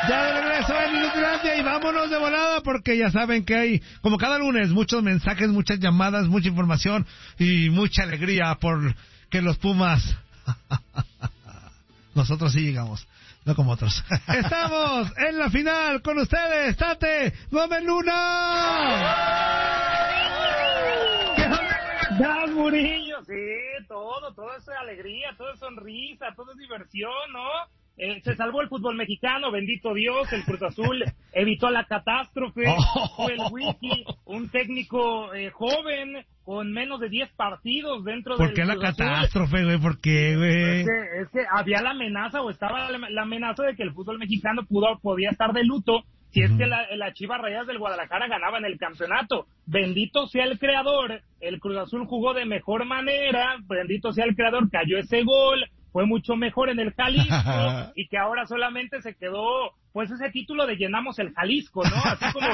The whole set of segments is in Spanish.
Ya de regreso en Inutilandia y vámonos de volada porque ya saben que hay, como cada lunes, muchos mensajes, muchas llamadas, mucha información y mucha alegría por que los Pumas... Nosotros sí llegamos, no como otros. Estamos en la final con ustedes, Tate Gómez Luna. Das Murillo, sí, todo es alegría, todo es sonrisa, todo es diversión, ¿no? Se salvó el fútbol mexicano, bendito Dios, el Cruz Azul evitó la catástrofe, fue el Wiki, un técnico joven con menos de 10 partidos dentro del ¿Por qué la Cruz Azul. catástrofe, güey? ¿Por qué, güey? Es que había la amenaza o estaba la amenaza de que el fútbol mexicano podía estar de luto si es que la Chivas Rayadas del Guadalajara ganaban el campeonato. Bendito sea el creador, el Cruz Azul jugó de mejor manera, bendito sea el creador, cayó ese gol, fue mucho mejor en el Jalisco y que ahora solamente se quedó pues ese título de llenamos el Jalisco, ¿no?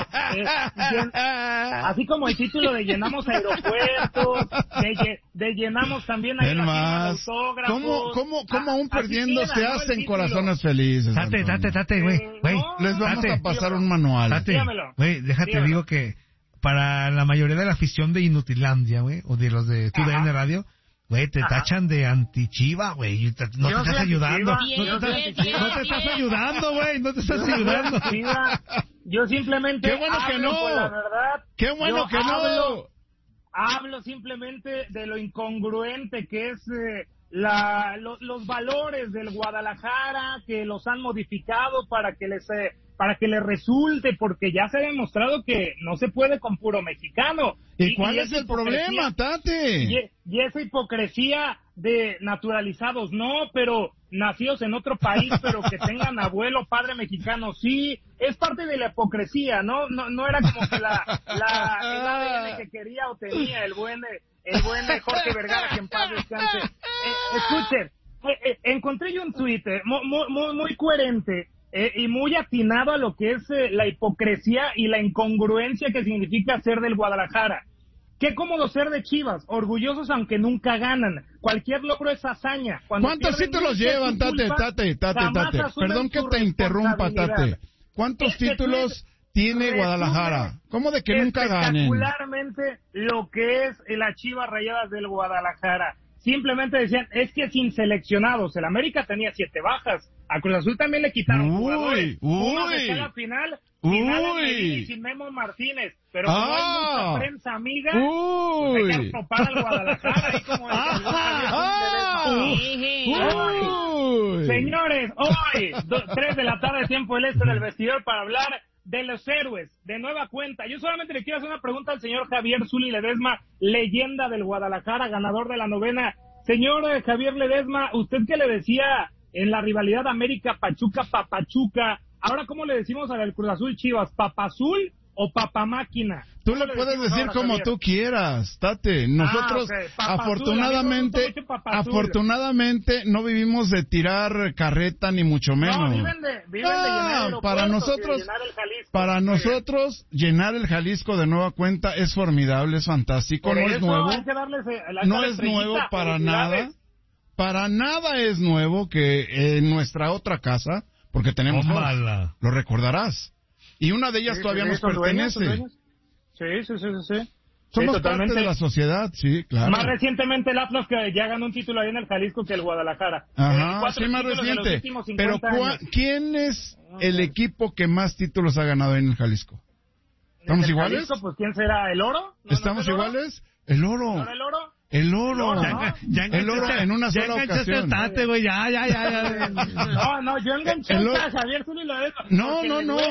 Así como el título de llenamos aeropuertos, de llenamos también ahí la firma de autógrafos. ¿Cómo aún perdiendo queda, se ¿no? hacen corazones felices? Tate, güey. Les vamos a pasar un manual. Tate, güey, déjate, digo que para la mayoría de la afición de Inutilandia, güey, o de los de TUDN Radio, güey, te tachan de anti-Chiva, güey. No te estás ayudando. No te estás ayudando, güey. No te estás ayudando. Yo simplemente ¡Qué bueno que no! la verdad. ¡Qué bueno que no! Hablo simplemente de lo incongruente que es los valores del Guadalajara, que los han modificado para que les resulte, porque ya se ha demostrado que no se puede con puro mexicano. ¿Y cuál es el problema, Tate? Y esa hipocresía de naturalizados, no, pero nacidos en otro país, pero que tengan abuelo, padre mexicano, sí, es parte de la hipocresía, ¿no? No era como que el ADN que quería o tenía el buen Jorge Vergara, que en paz descanse. Escuchen, encontré yo un tuit muy coherente y muy atinado a lo que es la hipocresía y la incongruencia que significa ser del Guadalajara. Qué cómodo ser de Chivas, orgullosos aunque nunca ganan. Cualquier logro es hazaña. ¿Cuántos títulos llevan, Tate? Perdón que te interrumpa, Tate. ¿Cuántos títulos tiene Guadalajara? ¿Cómo de que nunca ganen? Espectacularmente lo que es las Chivas Rayadas del Guadalajara. Simplemente decían, es que sin seleccionados, el América tenía 7 bajas, a Cruz Azul también le quitaron jugadores. Uno de la final y sin Memo Martínez, pero como hay mucha prensa amiga, pues hay que topar al Guadalajara, ahí como señores, hoy 3 de la tarde, tiempo del este, en el vestidor para hablar de los héroes, de nueva cuenta. Yo solamente le quiero hacer una pregunta al señor Javier Zuli Ledesma, leyenda del Guadalajara, ganador de la 9ª. Señor Javier Ledesma, ¿usted qué le decía en la rivalidad América-Pachuca-Papachuca? Ahora, ¿cómo le decimos al Cruz Azul Chivas? ¿Papazul o Papamáquina? Tú le puedes decir como tú quieras, Tate. Nosotros, afortunadamente, no vivimos de tirar carreta ni mucho menos. No, viven de llenar el para nosotros, llenar el Jalisco de nueva cuenta es formidable, es fantástico. No es nuevo. No es nuevo para nada. Para nada es nuevo que en nuestra otra casa, porque tenemos dos, lo recordarás. Y una de ellas todavía nos pertenece. Sí. Somos parte de la sociedad, sí, claro. Más recientemente el Atlas, que ya ganó un título ahí en el Jalisco, que el Guadalajara. Ajá, sí, más reciente. Pero ¿quién es el equipo que más títulos ha ganado en el Jalisco? ¿Estamos iguales? Jalisco, pues ¿quién será? ¿El Oro? ¿Estamos iguales? El Oro. ¿No el Oro? El Oro, el Oro en una sola ocasión. Tate, güey, ya. No, yo enganché a Javier Zuli Ledesma. No.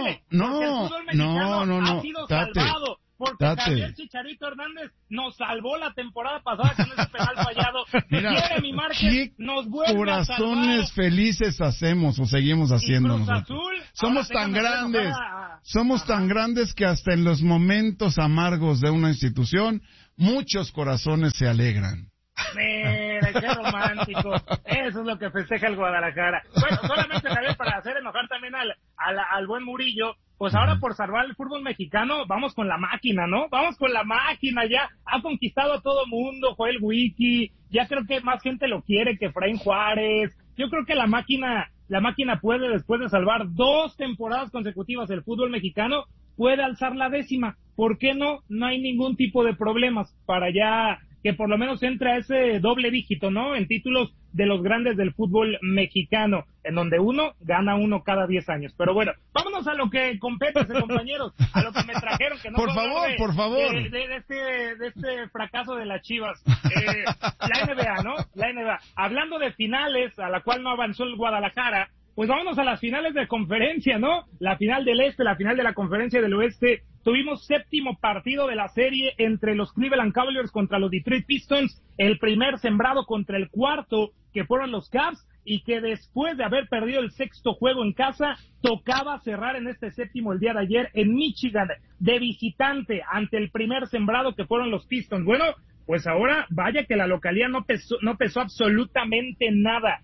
Ha sido salvado. Porque Javier Chicharito Hernández nos salvó la temporada pasada con ese penal fallado. Mira, Jeremy Márquez nos vuelve corazones a salvar. Felices hacemos o seguimos haciendo nosotros. Somos tan grandes que hasta en los momentos amargos de una institución muchos corazones se alegran. Mira, qué romántico. Eso es lo que festeja el Guadalajara. Bueno, solamente, Javier, para hacer enojar también al buen Murillo, pues ahora por salvar el fútbol mexicano, vamos con la máquina, ¿no? Vamos con la máquina, ya ha conquistado a todo mundo, Joel Wiki, ya creo que más gente lo quiere que Efraín Juárez. Yo creo que la máquina la máquina puede, después de salvar 2 temporadas consecutivas el fútbol mexicano, puede alzar la 10ª. ¿Por qué no? No hay ningún tipo de problemas para ya que por lo menos entre a ese doble dígito, ¿no? En títulos de los grandes del fútbol mexicano, en donde gana uno cada 10 años. Pero bueno, vámonos a lo que compete, compañeros, a lo que me trajeron, que no por favor. De este fracaso de las Chivas. La NBA, ¿no? La NBA. Hablando de finales, a la cual no avanzó el Guadalajara, pues vámonos a las finales de conferencia, ¿no? La final del Este, la final de la conferencia del Oeste. Tuvimos 7º partido de la serie entre los Cleveland Cavaliers contra los Detroit Pistons, el primer sembrado contra el cuarto, que fueron los Cavs, y que después de haber perdido el 6º juego en casa, tocaba cerrar en este 7º el día de ayer en Michigan, de visitante ante el primer sembrado, que fueron los Pistons. Bueno, pues ahora vaya que la localía no pesó absolutamente nada.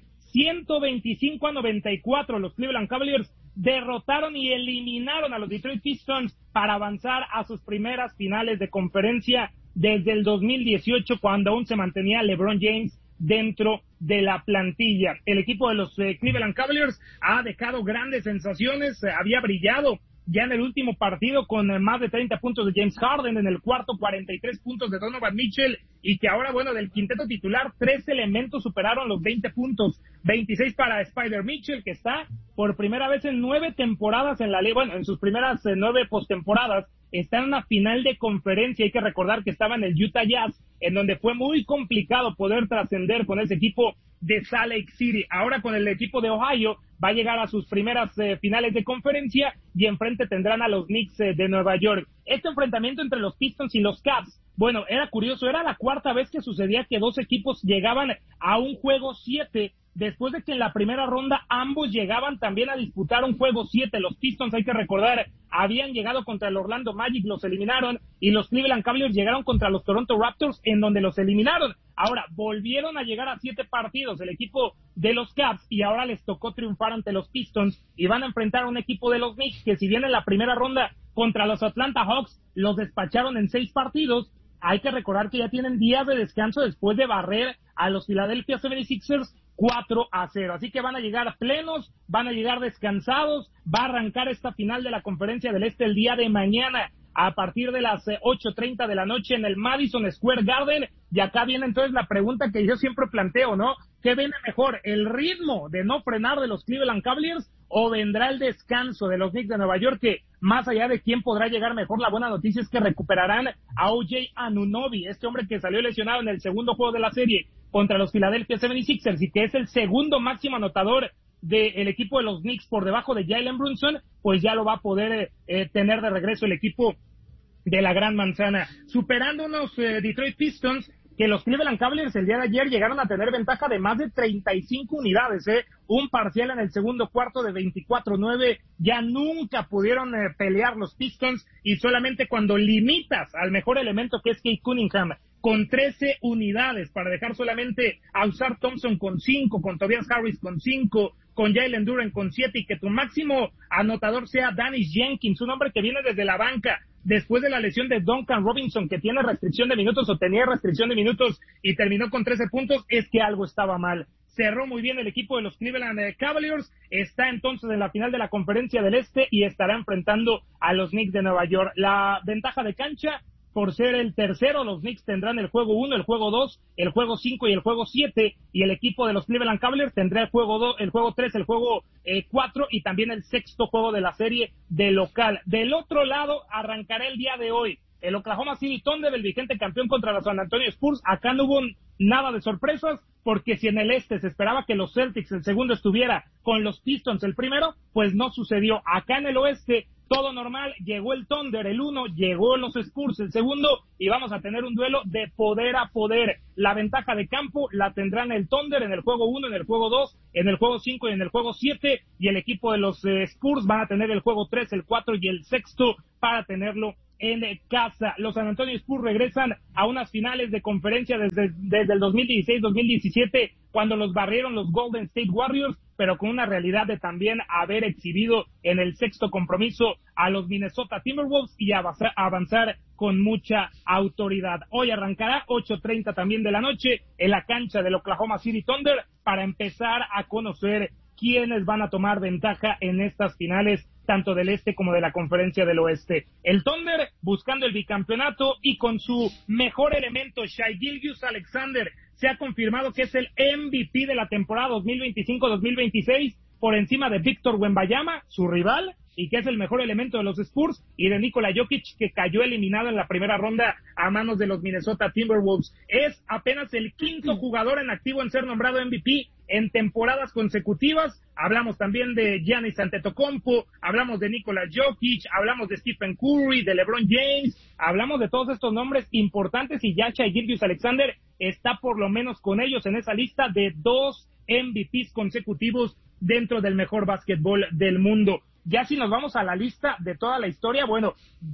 125-94 los Cleveland Cavaliers derrotaron y eliminaron a los Detroit Pistons para avanzar a sus primeras finales de conferencia desde el 2018, cuando aún se mantenía LeBron James dentro de la plantilla. El equipo de los Cleveland Cavaliers ha dejado grandes sensaciones, había brillado ya en el último partido con más de 30 puntos de James Harden, en el cuarto 43 puntos de Donovan Mitchell, y que ahora, bueno, del quinteto titular 3 elementos superaron los 20 puntos, 26 para Spider Mitchell, que está por primera vez en 9 temporadas en la liga, bueno, en sus primeras 9 postemporadas, está en una final de conferencia. Hay que recordar que estaba en el Utah Jazz, en donde fue muy complicado poder trascender con ese equipo de Salt Lake City. Ahora con el equipo de Ohio va a llegar a sus primeras finales de conferencia, y enfrente tendrán a los Knicks de Nueva York. Este enfrentamiento entre los Pistons y los Cavs, bueno, era curioso, era la 4ª vez que sucedía que 2 equipos llegaban a un juego 7, después de que en la primera ronda ambos llegaban también a disputar un juego 7. Los Pistons, hay que recordar, habían llegado contra el Orlando Magic, los eliminaron, y los Cleveland Cavaliers llegaron contra los Toronto Raptors, en donde los eliminaron. Ahora, volvieron a llegar a 7 partidos el equipo de los Cavs, y ahora les tocó triunfar ante los Pistons, y van a enfrentar a un equipo de los Knicks, que si bien en la primera ronda contra los Atlanta Hawks los despacharon en 6 partidos, hay que recordar que ya tienen días de descanso después de barrer a los Philadelphia 76ers 4-0. Así que van a llegar plenos, van a llegar descansados. Va a arrancar esta final de la Conferencia del Este el día de mañana a partir de las 8:30 de la noche en el Madison Square Garden. Y acá viene entonces la pregunta que yo siempre planteo, ¿no? ¿Qué viene mejor, el ritmo de no frenar de los Cleveland Cavaliers o vendrá el descanso de los Knicks de Nueva York? Que más allá de quién podrá llegar mejor, la buena noticia es que recuperarán a O.J. Anunoby, este hombre que salió lesionado en el segundo juego de la serie contra los Philadelphia 76ers, y que es el segundo máximo anotador del equipo de los Knicks por debajo de Jalen Brunson. Pues ya lo va a poder tener de regreso el equipo de la Gran Manzana, superando unos Detroit Pistons que los Cleveland Cavaliers el día de ayer llegaron a tener ventaja de más de 35 unidades, un parcial en el segundo cuarto de 24-9, ya nunca pudieron pelear los Pistons, y solamente cuando limitas al mejor elemento, que es Kate Cunningham, con 13 unidades, para dejar solamente a Ausar Thompson con 5, con Tobias Harris con 5, con Jalen Duren con 7, y que tu máximo anotador sea Danny Jenkins, un hombre que viene desde la banca después de la lesión de Duncan Robinson, que tiene restricción de minutos, o tenía restricción de minutos, y terminó con 13 puntos, es que algo estaba mal. Cerró muy bien el equipo de los Cleveland Cavaliers, está entonces en la final de la Conferencia del Este y estará enfrentando a los Knicks de Nueva York. La ventaja de cancha, por ser el tercero, los Knicks tendrán el juego 1, el juego 2, el juego 5 y el juego 7, y el equipo de los Cleveland Cavaliers tendrá el juego 2, el juego 3, el juego 4 y también el sexto juego de la serie de local. Del otro lado, arrancará el día de hoy el Oklahoma City Thunder, el vigente campeón, contra los San Antonio Spurs. Acá no hubo nada de sorpresas, porque si en el este se esperaba que los Celtics el segundo estuviera con los Pistons el primero, pues no sucedió. Acá en el oeste todo normal, llegó el Thunder el 1, llegó los Spurs el segundo, y vamos a tener un duelo de poder a poder. La ventaja de campo la tendrán el Thunder en el juego 1, en el juego 2, en el juego 5 y en el juego 7, y el equipo de los Spurs van a tener el juego 3, el 4 y el sexto para tenerlo en casa. Los San Antonio Spurs regresan a unas finales de conferencia desde el 2016-2017, cuando los barrieron los Golden State Warriors, pero con una realidad de también haber exhibido en el sexto compromiso a los Minnesota Timberwolves y avanzar con mucha autoridad. Hoy arrancará 8:30 también de la noche en la cancha del Oklahoma City Thunder, para empezar a conocer quiénes van a tomar ventaja en estas finales, tanto del este como de la Conferencia del Oeste. El Thunder buscando el bicampeonato y con su mejor elemento, Shai Gilgeous-Alexander, se ha confirmado que es el MVP de la temporada 2025-2026, por encima de Víctor Wembanyama, su rival, y que es el mejor elemento de los Spurs, y de Nikola Jokic, que cayó eliminado en la primera ronda a manos de los Minnesota Timberwolves. Es apenas el quinto jugador en activo en ser nombrado MVP en temporadas consecutivas. Hablamos también de Giannis Antetokounmpo, hablamos de Nikola Jokic, hablamos de Stephen Curry, de LeBron James, hablamos de todos estos nombres importantes, y ya Shai Gilgeous-Alexander está por lo menos con ellos en esa lista de 2 MVPs consecutivos dentro del mejor básquetbol del mundo. Ya si nos vamos a la lista de toda la historia, bueno,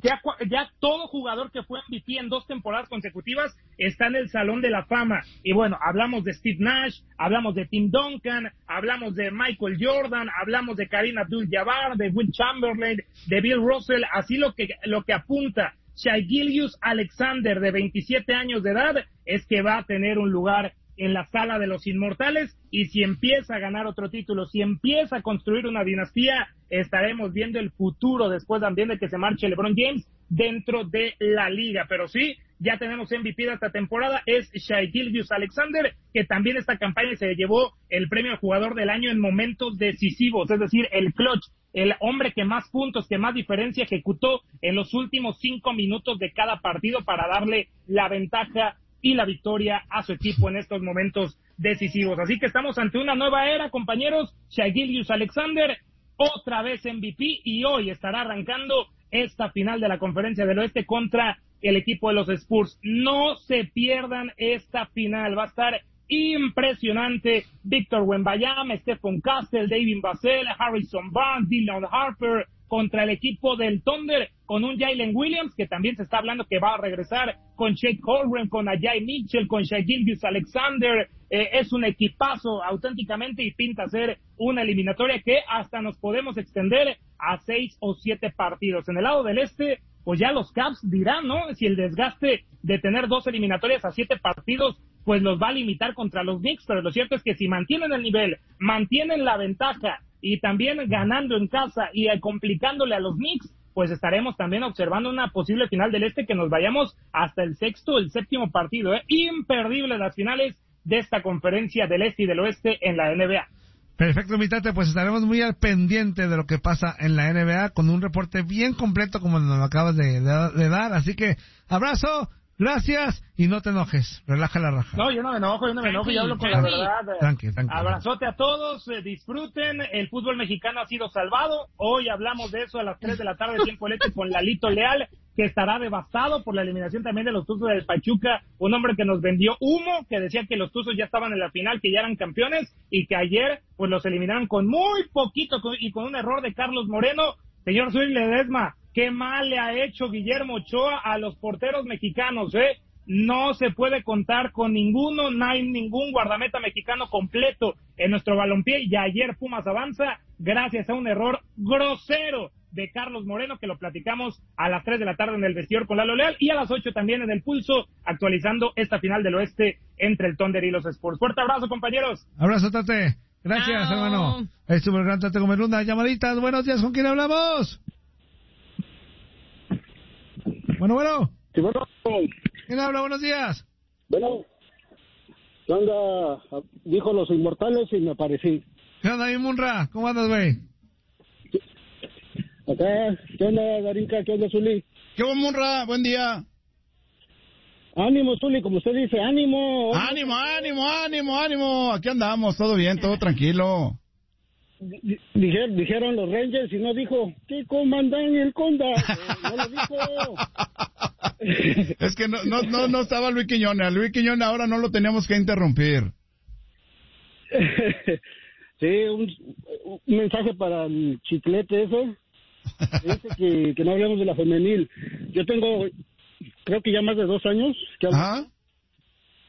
ya todo jugador que fue MVP en 2 temporadas consecutivas está en el Salón de la Fama. Y bueno, hablamos de Steve Nash, hablamos de Tim Duncan, hablamos de Michael Jordan, hablamos de Kareem Abdul-Jabbar, de Will Chamberlain, de Bill Russell. Así lo que apunta Shai Gilgeous-Alexander, de 27 años de edad, es que va a tener un lugar en la sala de los inmortales, y si empieza a ganar otro título, si empieza a construir una dinastía, estaremos viendo el futuro después también de que se marche LeBron James dentro de la liga. Pero sí, ya tenemos MVP de esta temporada, es Shai Gilgeous-Alexander, que también esta campaña se llevó el premio al jugador del año en momentos decisivos, es decir, el clutch, el hombre que más puntos, que más diferencia ejecutó en los últimos 5 minutos de cada partido para darle la ventaja y la victoria a su equipo en estos momentos decisivos. Así que estamos ante una nueva era, compañeros. Shai Gilgeous-Alexander, otra vez MVP, y hoy estará arrancando esta final de la Conferencia del Oeste contra el equipo de los Spurs. No se pierdan esta final, va a estar impresionante. Víctor Wembanyama, Stephon Castle, David Vassell, Harrison Barnes, Dylan Harper, contra el equipo del Thunder, con un Jalen Williams, que también se está hablando que va a regresar, con Shake Holmgren, con Ajay Mitchell, con Shai Gilgeous-Alexander. Es un equipazo auténticamente, y pinta ser una eliminatoria que hasta nos podemos extender a 6 o 7 partidos. En el lado del este, pues ya los Cavs dirán, ¿no?, si el desgaste de tener 2 eliminatorias a 7 partidos pues los va a limitar contra los Knicks, pero lo cierto es que si mantienen el nivel, mantienen la ventaja, y también ganando en casa y complicándole a los Knicks, pues estaremos también observando una posible final del este, que nos vayamos hasta el 6º, el 7º partido. Imperdible las finales de esta Conferencia del Este y del Oeste en la NBA. Perfecto, mi Tate, pues estaremos muy al pendiente de lo que pasa en la NBA, con un reporte bien completo como nos lo acabas de dar, así que abrazo. Gracias, y no te enojes, relaja la raja. No, yo no me enojo, yo hablo con la verdad. Tranqui. Abrazote a todos, disfruten, el fútbol mexicano ha sido salvado. Hoy hablamos de eso a las 3 de la tarde, tiempo del este, con Lalito Leal, que estará devastado por la eliminación también de los Tuzos del Pachuca, un hombre que nos vendió humo, que decía que los Tuzos ya estaban en la final, que ya eran campeones, y que ayer pues los eliminaron con muy poquito, y con un error de Carlos Moreno. Señor Zúñiga Ledesma, qué mal le ha hecho Guillermo Ochoa a los porteros mexicanos, No se puede contar con ninguno, no hay ningún guardameta mexicano completo en nuestro balompié, y ayer Pumas avanza gracias a un error grosero de Carlos Moreno, que lo platicamos a las 3 de la tarde en el vestidor con Lalo Leal, y a las 8 también en el Pulso, actualizando esta final del Oeste entre el Thunder y los Spurs. Fuerte abrazo, compañeros. Abrazo, Tate. Gracias, hermano. Estuvo el gran Tate Gómez Luna. Llamaditas, buenos días, ¿con quién hablamos? Bueno. Sí, bueno. ¿Quién habla? Buenos días. Bueno, ¿qué onda? Dijo los inmortales y me aparecí. ¿Qué onda, mi Munra? ¿Cómo andas, güey? Acá, ¿qué onda, Garinca? ¿Qué onda, Zuli? ¿Qué onda, Munra? Buen día. Ánimo, Zuli, como usted dice, ánimo. Ánimo. Aquí andamos, todo bien, todo tranquilo. Dijeron los Rangers y no dijo, ¿qué comandan el Conda? No lo dijo. Es que no estaba Luis Quiñones. A Luis Quiñones ahora no lo teníamos que interrumpir. Sí, un mensaje para el chiclete ese. Dice que no hablamos de la femenil. Yo tengo, creo que ya más de 2 años que hablo.